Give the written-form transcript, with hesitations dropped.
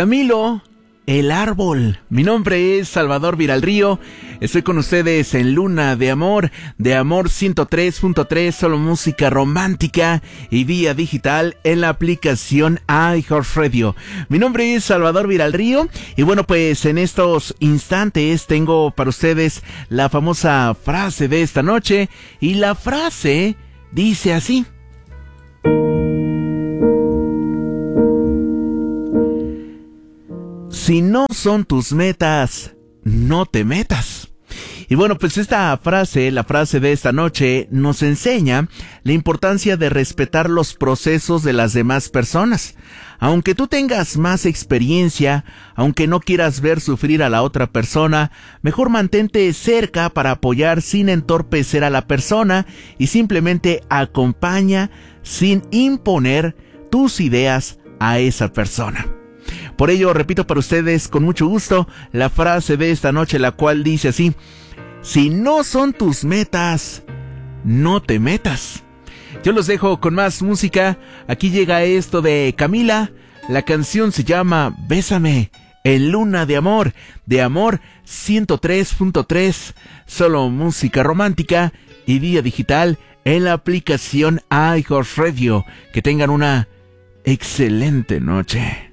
Camilo, el árbol. Mi nombre es Salvador Viralrío. Estoy con ustedes en Luna de Amor 103.3, solo música romántica y vía digital en la aplicación iHeartRadio. Mi nombre es Salvador Viralrío y bueno, pues en estos instantes tengo para ustedes la famosa frase de esta noche y la frase dice así: si no son tus metas, no te metas. Y bueno, pues esta frase, la frase de esta noche, nos enseña la importancia de respetar los procesos de las demás personas. Aunque tú tengas más experiencia, aunque no quieras ver sufrir a la otra persona, mejor mantente cerca para apoyar sin entorpecer a la persona y simplemente acompaña sin imponer tus ideas a esa persona. Por ello, repito para ustedes con mucho gusto la frase de esta noche, la cual dice así: si no son tus metas, no te metas. Yo los dejo con más música. Aquí llega esto de Camila. La canción se llama Bésame, en Luna de Amor 103.3, solo música romántica y vía digital en la aplicación iHeartRadio. Que tengan una excelente noche.